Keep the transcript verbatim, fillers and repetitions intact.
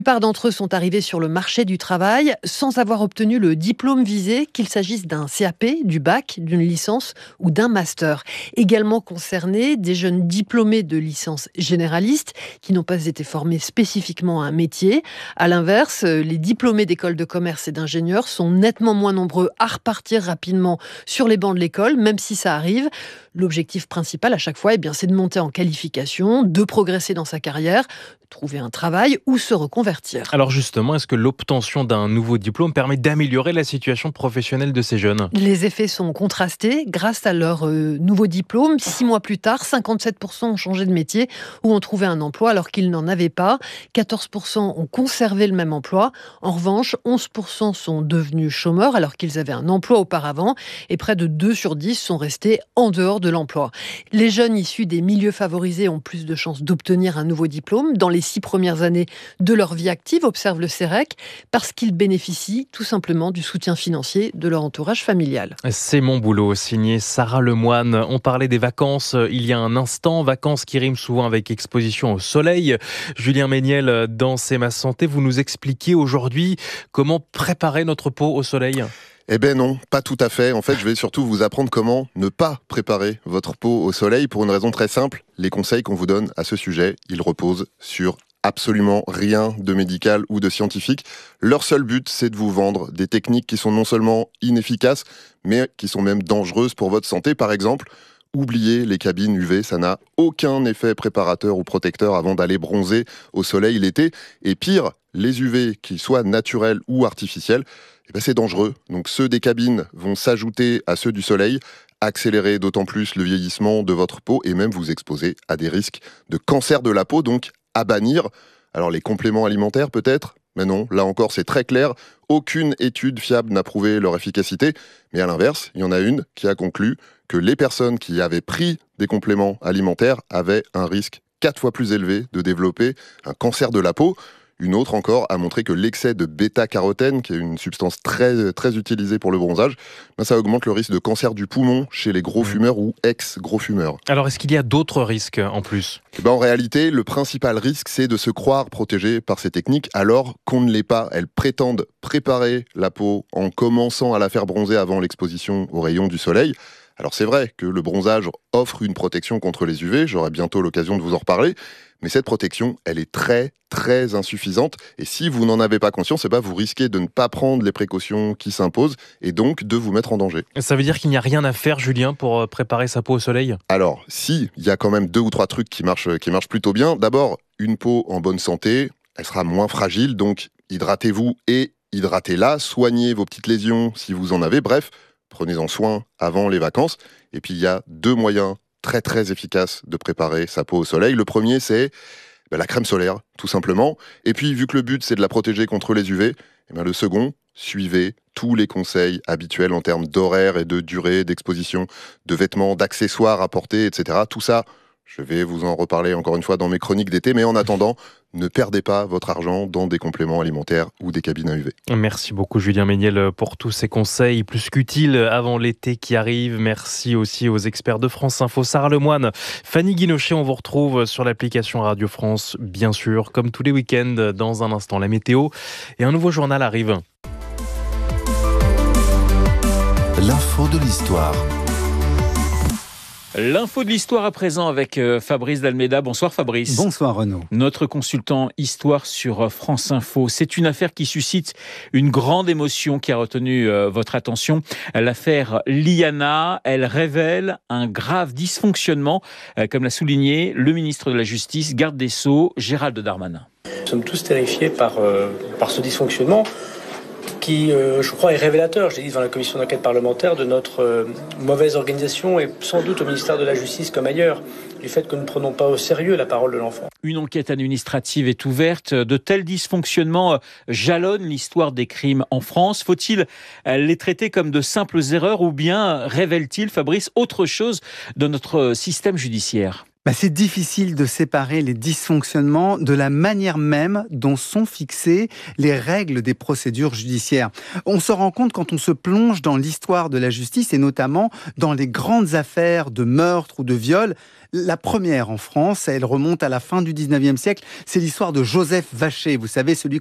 La plupart d'entre eux sont arrivés sur le marché du travail sans avoir obtenu le diplôme visé, qu'il s'agisse d'un C A P, du bac, d'une licence ou d'un master. Également concernés, des jeunes diplômés de licence généraliste qui n'ont pas été formés spécifiquement à un métier. À l'inverse, les diplômés d'écoles de commerce et d'ingénieurs sont nettement moins nombreux à repartir rapidement sur les bancs de l'école, même si ça arrive. L'objectif principal à chaque fois, eh bien, c'est de monter en qualification, de progresser dans sa carrière, de trouver un travail ou se reconvertir. Alors justement, est-ce que l'obtention d'un nouveau diplôme permet d'améliorer la situation professionnelle de ces jeunes ? Les effets sont contrastés. Grâce à leur euh, nouveau diplôme, six mois plus tard, cinquante-sept pour cent ont changé de métier ou ont trouvé un emploi alors qu'ils n'en avaient pas. quatorze pour cent ont conservé le même emploi. En revanche, onze pour cent sont devenus chômeurs alors qu'ils avaient un emploi auparavant. Et près de deux sur dix sont restés en dehors de l'emploi. Les jeunes issus des milieux favorisés ont plus de chances d'obtenir un nouveau diplôme dans les six premières années de leur vie active, observe le C E R E C, parce qu'ils bénéficient tout simplement du soutien financier de leur entourage familial. C'est mon boulot, signé Sarah Lemoine. On parlait des vacances il y a un instant, vacances qui riment souvent avec exposition au soleil. Julien Méniel, dans C'est ma santé, vous nous expliquez aujourd'hui comment préparer notre peau au soleil. Eh ben non, pas tout à fait. En fait, je vais surtout vous apprendre comment ne pas préparer votre peau au soleil pour une raison très simple. Les conseils qu'on vous donne à ce sujet, ils reposent sur absolument rien de médical ou de scientifique. Leur seul but, c'est de vous vendre des techniques qui sont non seulement inefficaces, mais qui sont même dangereuses pour votre santé. Par exemple, oubliez les cabines U V, ça n'a aucun effet préparateur ou protecteur avant d'aller bronzer au soleil l'été. Et pire, les U V, qu'ils soient naturels ou artificiels, eh ben c'est dangereux. Donc ceux des cabines vont s'ajouter à ceux du soleil, accélérer d'autant plus le vieillissement de votre peau et même vous exposer à des risques de cancer de la peau, donc à bannir. Alors les compléments alimentaires peut-être ? Mais non, là encore c'est très clair, aucune étude fiable n'a prouvé leur efficacité. Mais à l'inverse, il y en a une qui a conclu que les personnes qui avaient pris des compléments alimentaires avaient un risque quatre fois plus élevé de développer un cancer de la peau. Une autre encore a montré que l'excès de bêta-carotène, qui est une substance très, très utilisée pour le bronzage, ben ça augmente le risque de cancer du poumon chez les gros fumeurs ou ex-gros fumeurs. Alors est-ce qu'il y a d'autres risques en plus ? Eh ben, en réalité, le principal risque, c'est de se croire protégé par ces techniques alors qu'on ne l'est pas. Elles prétendent préparer la peau en commençant à la faire bronzer avant l'exposition aux rayons du soleil. Alors c'est vrai que le bronzage offre une protection contre les U V, j'aurai bientôt l'occasion de vous en reparler, mais cette protection, elle est très très insuffisante et si vous n'en avez pas conscience, eh ben, vous risquez de ne pas prendre les précautions qui s'imposent et donc de vous mettre en danger. Ça veut dire qu'il n'y a rien à faire, Julien, pour préparer sa peau au soleil ? Alors si, il y a quand même deux ou trois trucs qui marchent, qui marchent plutôt bien. D'abord, une peau en bonne santé, elle sera moins fragile, donc hydratez-vous et hydratez-la, soignez vos petites lésions si vous en avez, bref, prenez-en soin avant les vacances. Et puis, il y a deux moyens très, très efficaces de préparer sa peau au soleil. Le premier, c'est ben, la crème solaire, tout simplement. Et puis, vu que le but, c'est de la protéger contre les U V, eh ben, le second, suivez tous les conseils habituels en termes d'horaire et de durée d'exposition, de vêtements, d'accessoires à porter, et cetera. Tout ça, je vais vous en reparler encore une fois dans mes chroniques d'été. Mais en attendant, ne perdez pas votre argent dans des compléments alimentaires ou des cabines à U V. Merci beaucoup Julien Méniel pour tous ces conseils plus qu'utiles avant l'été qui arrive. Merci aussi aux experts de France Info, Sarah Lemoine, Fanny Guinochet. On vous retrouve sur l'application Radio France, bien sûr, comme tous les week-ends. Dans un instant, la météo et un nouveau journal arrive. L'info de l'histoire. L'info de l'histoire à présent avec Fabrice Dalméda. Bonsoir Fabrice. Bonsoir Renaud. Notre consultant histoire sur France Info. C'est une affaire qui suscite une grande émotion qui a retenu votre attention. L'affaire Liana, elle révèle un grave dysfonctionnement, comme l'a souligné le ministre de la Justice, garde des Sceaux, Gérald Darmanin. Nous sommes tous terrifiés par, euh, par ce dysfonctionnement qui, euh, je crois, est révélateur, je l'ai dit devant la commission d'enquête parlementaire, de notre euh, mauvaise organisation et sans doute au ministère de la Justice comme ailleurs, du fait que nous ne prenons pas au sérieux la parole de l'enfant. Une enquête administrative est ouverte. De tels dysfonctionnements jalonnent l'histoire des crimes en France. Faut-il les traiter comme de simples erreurs ou bien révèlent-ils, Fabrice, autre chose de notre système judiciaire ? Bah, c'est difficile de séparer les dysfonctionnements de la manière même dont sont fixées les règles des procédures judiciaires. On se rend compte quand on se plonge dans l'histoire de la justice et notamment dans les grandes affaires de meurtre ou de viol. La première en France, elle remonte à la fin du dix-neuvième siècle, c'est l'histoire de Joseph Vacher, vous savez, celui